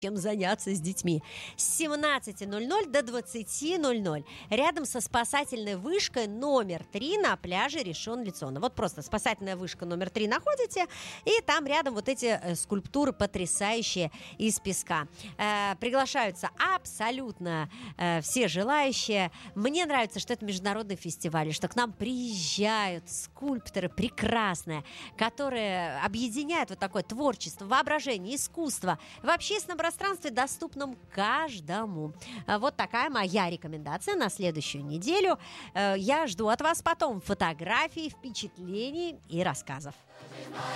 чем заняться с детьми. С 17:00 до 20:00 рядом со спасательной вышкой номер 3 на пляже Ришон-ле-Цион. Вот просто спасательная вышка номер 3 находите, и там рядом вот эти скульптуры потрясающие из песка. Приглашаются абсолютно все желающие. Мне нравится, что это международный фестиваль, что к нам приезжают скульпторы прекрасные, которые объединяют вот такое творчество, воображение, искусство в общественном пространстве, доступном каждому. Вот такая моя рекомендация на следующую неделю. Я жду от вас потом фотографий, впечатлений и рассказов.